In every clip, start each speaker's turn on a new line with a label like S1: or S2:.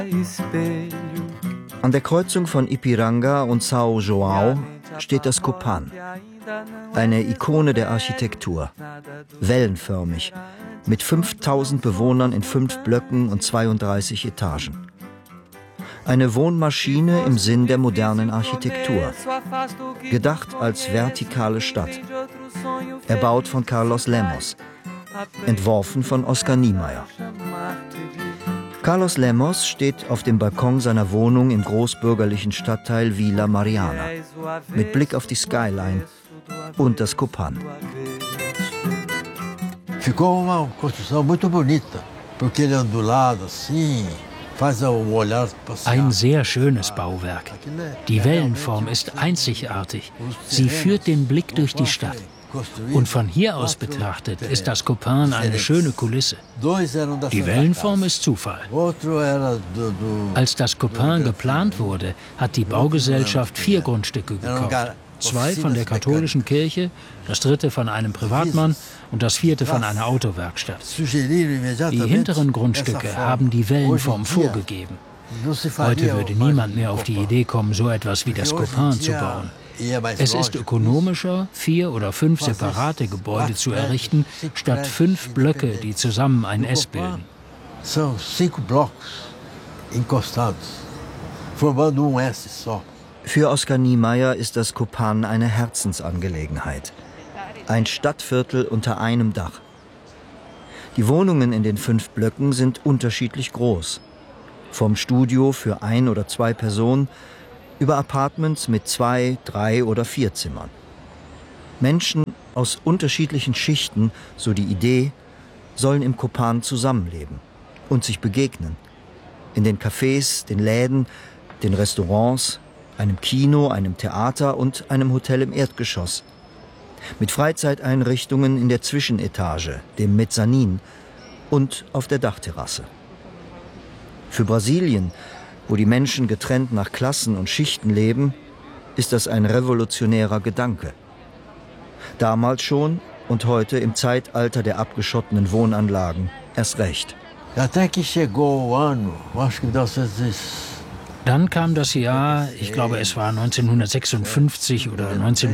S1: An der Kreuzung von Ipiranga und São João steht das Copan, eine Ikone der Architektur, wellenförmig, mit 5000 Bewohnern in 5 Blöcken und 32 Etagen. Eine Wohnmaschine im Sinn der modernen Architektur, gedacht als vertikale Stadt, erbaut von Carlos Lemos, entworfen von Oscar Niemeyer. Carlos Lemos steht auf dem Balkon seiner Wohnung im großbürgerlichen Stadtteil Vila Mariana, mit Blick auf die Skyline und das Copan.
S2: Ficou uma construção muito bonita, porque ele é ondulado assim.
S3: Ein sehr schönes Bauwerk. Die Wellenform ist einzigartig. Sie führt den Blick durch die Stadt. Und von hier aus betrachtet ist das Copan eine schöne Kulisse. Die Wellenform ist Zufall. Als das Copan geplant wurde, hat die Baugesellschaft 4 Grundstücke gekauft. 2 von der katholischen Kirche, das 3. von einem Privatmann und das 4. von einer Autowerkstatt. Die hinteren Grundstücke haben die Wellenform vorgegeben. Heute würde niemand mehr auf die Idee kommen, so etwas wie das Copan zu bauen. Es ist ökonomischer, 4 oder 5 separate Gebäude zu errichten, statt 5 Blöcke, die zusammen ein S bilden.
S2: São 5 blocos encostados, formando S só.
S1: Für Oscar Niemeyer ist das Copan eine Herzensangelegenheit. Ein Stadtviertel unter einem Dach. Die Wohnungen in den 5 Blöcken sind unterschiedlich groß. Vom Studio für 1 oder 2 Personen über Apartments mit 2, 3 oder 4 Zimmern. Menschen aus unterschiedlichen Schichten, so die Idee, sollen im Copan zusammenleben und sich begegnen. In den Cafés, den Läden, den Restaurants, einem Kino, einem Theater und einem Hotel im Erdgeschoss. Mit Freizeiteinrichtungen in der Zwischenetage, dem Mezzanin und auf der Dachterrasse. Für Brasilien, wo die Menschen getrennt nach Klassen und Schichten leben, ist das ein revolutionärer Gedanke. Damals schon und heute im Zeitalter der abgeschotteten Wohnanlagen erst recht.
S2: Até que chegou o ano, acho que 1900.
S3: Dann kam das Jahr, ich glaube es war 1956 oder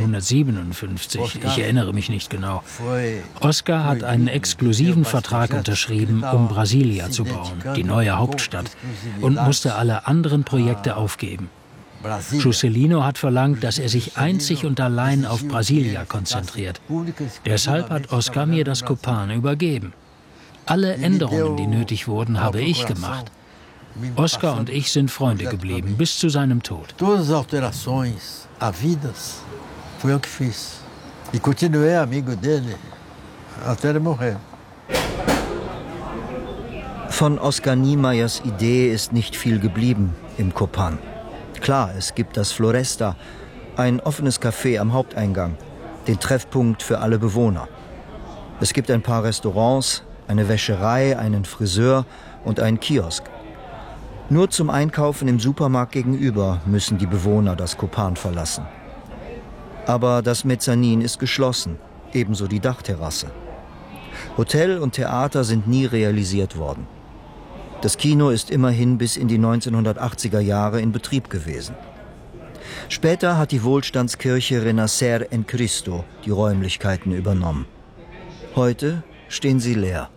S3: 1957, ich erinnere mich nicht genau. Oscar hat einen exklusiven Vertrag unterschrieben, um Brasilia zu bauen, die neue Hauptstadt, und musste alle anderen Projekte aufgeben. Juscelino hat verlangt, dass er sich einzig und allein auf Brasilia konzentriert. Deshalb hat Oscar mir das Copan übergeben. Alle Änderungen, die nötig wurden, habe ich gemacht. Oscar und ich sind Freunde geblieben, bis zu seinem Tod.
S2: Todas as alterações havidas foi eu que fiz. E continuei amigo dele até ele morrer.
S1: Von Oscar Niemeyers Idee ist nicht viel geblieben im Copan. Klar, es gibt das Floresta, ein offenes Café am Haupteingang, den Treffpunkt für alle Bewohner. Es gibt ein paar Restaurants, eine Wäscherei, einen Friseur und einen Kiosk. Nur zum Einkaufen im Supermarkt gegenüber müssen die Bewohner das Copan verlassen. Aber das Mezzanin ist geschlossen, ebenso die Dachterrasse. Hotel und Theater sind nie realisiert worden. Das Kino ist immerhin bis in die 1980er Jahre in Betrieb gewesen. Später hat die Wohlstandskirche Renascer en Cristo die Räumlichkeiten übernommen. Heute stehen sie leer.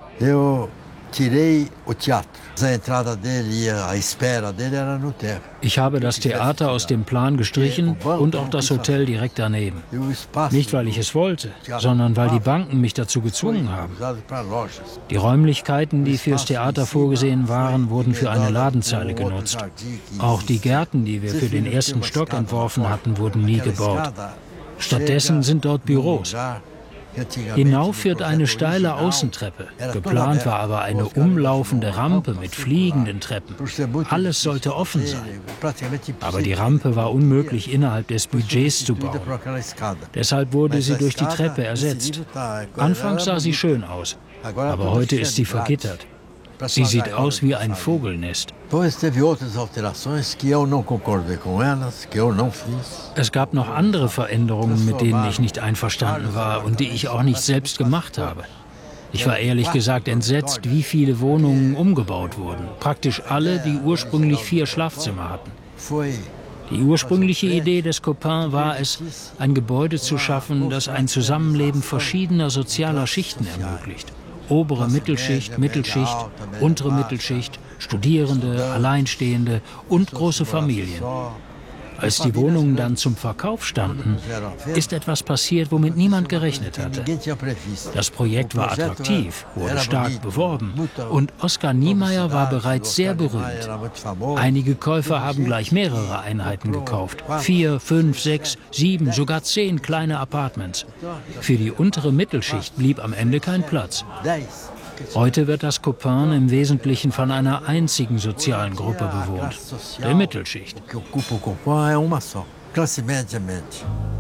S3: Ich habe das Theater aus dem Plan gestrichen und auch das Hotel direkt daneben. Nicht, weil ich es wollte, sondern weil die Banken mich dazu gezwungen haben. Die Räumlichkeiten, die fürs Theater vorgesehen waren, wurden für eine Ladenzeile genutzt. Auch die Gärten, die wir für den 1. Stock entworfen hatten, wurden nie gebaut. Stattdessen sind dort Büros. Hinauf führt eine steile Außentreppe. Geplant war aber eine umlaufende Rampe mit fliegenden Treppen. Alles sollte offen sein. Aber die Rampe war unmöglich innerhalb des Budgets zu bauen. Deshalb wurde sie durch die Treppe ersetzt. Anfangs sah sie schön aus, aber heute ist sie vergittert. Sie sieht aus wie ein Vogelnest. Es gab noch andere Veränderungen, mit denen ich nicht einverstanden war und die ich auch nicht selbst gemacht habe. Ich war ehrlich gesagt entsetzt, wie viele Wohnungen umgebaut wurden. Praktisch alle, die ursprünglich 4 Schlafzimmer hatten. Die ursprüngliche Idee des Copain war es, ein Gebäude zu schaffen, das ein Zusammenleben verschiedener sozialer Schichten ermöglicht. Obere Mittelschicht, Mittelschicht, untere Mittelschicht, Studierende, Alleinstehende und große Familien. Als die Wohnungen dann zum Verkauf standen, ist etwas passiert, womit niemand gerechnet hatte. Das Projekt war attraktiv, wurde stark beworben und Oskar Niemeyer war bereits sehr berühmt. Einige Käufer haben gleich mehrere Einheiten gekauft. 4, 5, 6, 7, sogar 10 kleine Apartments. Für die untere Mittelschicht blieb am Ende kein Platz. Heute wird das Copain im Wesentlichen von einer einzigen sozialen Gruppe bewohnt, der Mittelschicht.
S2: Que ocupa o Copain é uma só, classe média média.